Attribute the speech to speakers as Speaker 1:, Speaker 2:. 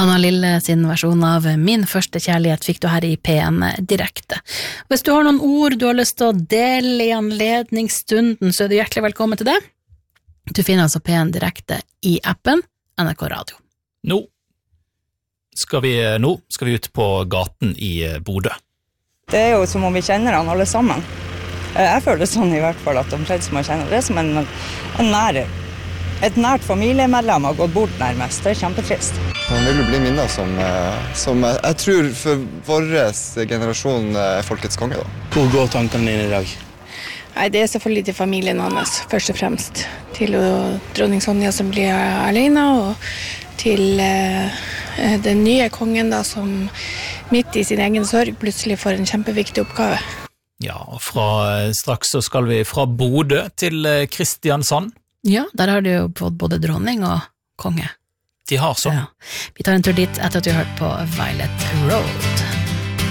Speaker 1: Anna Lille sin versjon av Min første kjærlighet fikk du her i P1 direkte. Hvis du har noen ord du har lyst til å dele i anledningsstunden, så er du hjertelig velkommen til det. Du finner altså P1 direkte i appen NRK Radio.
Speaker 2: Nå skal vi ut på gaten i Bodø.
Speaker 3: Det er jo som om vi kjenner han alle sammen. Jeg føler det sånn i hvert fall at omtrent som jeg kjenner. Det er som et nært familiemedlem har gått bort nærmest. Det er kjempetrist.
Speaker 4: Han vil jo bli minnet som jeg tror for våres generasjon er folkets konge da.
Speaker 5: Hvor går tankene dine i dag?
Speaker 6: Nei, det er selvfølgelig til familien hans, først og fremst. Til dronning Sonja som blir alene, og til den nye kongen da, som midt i sin egen sorg plutselig får en kjempeviktig oppgave.
Speaker 2: Ja, og straks så skal vi fra Bodø til Kristiansand.
Speaker 1: Ja, der har du jo fått både dronning og konge.
Speaker 2: De har så.
Speaker 1: Ja. Vi tar en tur dit etter at vi har hørt på Violet Road.